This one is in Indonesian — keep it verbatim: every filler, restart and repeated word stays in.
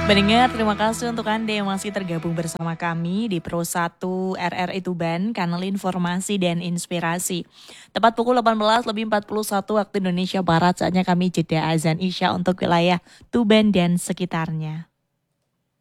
Pendengar, terima kasih untuk Anda yang masih tergabung bersama kami di Pro satu R R I Tuban, kanal informasi dan inspirasi. Tepat pukul delapan belas lebih empat puluh satu waktu Indonesia Barat, saatnya kami jeda azan Isya untuk wilayah Tuban dan sekitarnya.